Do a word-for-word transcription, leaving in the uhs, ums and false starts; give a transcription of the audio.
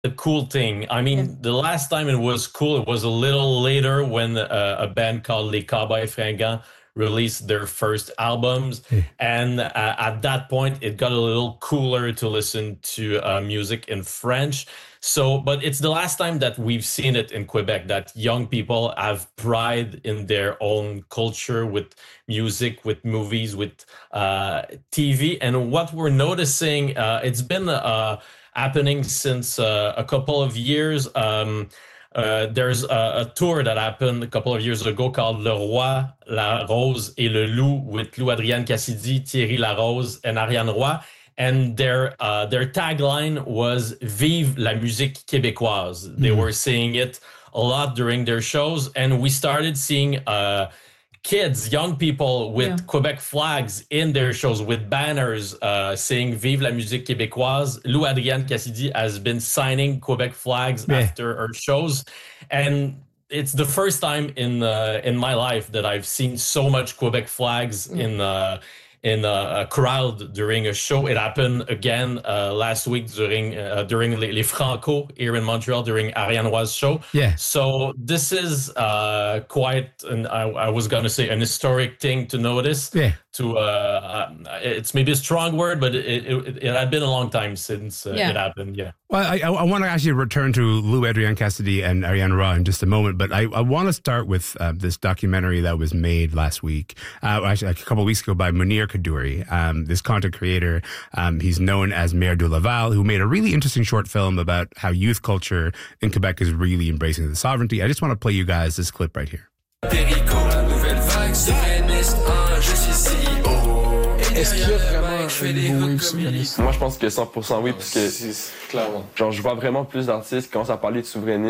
the cool thing. I mean, yeah. the last time it was cool, it was a little later when uh, a band called Les Cowboys Fringants released their first albums. Yeah. And uh, at that point, it got a little cooler to listen to uh, music in French. So, but it's the last time that we've seen it in Quebec, that young people have pride in their own culture with music, with movies, with uh, T V. And what we're noticing, uh, it's been uh, happening since uh, a couple of years. Um, uh, there's a, a tour that happened a couple of years ago called Le Roi, La Rose et le Loup with Lou Adrienne Cassidy, Thierry Larose, and Ariane Roy. And their uh, their tagline was "Vive la musique québécoise." Mm. They were saying it a lot during their shows, and we started seeing uh, kids, young people with yeah. Quebec flags in their shows, with banners uh, saying "Vive la musique québécoise." Lou Adrienne Cassidy has been signing Quebec flags yeah. after her shows, and it's the first time in uh, in my life that I've seen so much Quebec flags mm. in. Uh, in a, a crowd during a show. It happened again uh, last week during uh, during Les, Les Franco here in Montreal during Ariane Roy's show. Yeah. So this is uh, quite, an, I, I was going to say, an historic thing to notice. Yeah. To uh, it's maybe a strong word, but it, it, it had been a long time since uh, yeah. it happened. Yeah. Well, I, I want to actually return to Lou Adrienne Cassidy and Ariane Roy in just a moment, but I, I want to start with uh, this documentary that was made last week, uh, actually like a couple of weeks ago by Munir Kadouri, um, this content creator. Um, he's known as Maire de Laval, who made a really interesting short film about how youth culture in Quebec is really embracing the sovereignty. I just want to play you guys this clip right here. Est-ce qu'il y a vraiment un nouveau wave souverainiste? Moi, je pense que cent pour cent oui, parce que, clairement, genre, je vois vraiment plus d'artistes qui commencent à parler de souverainisme.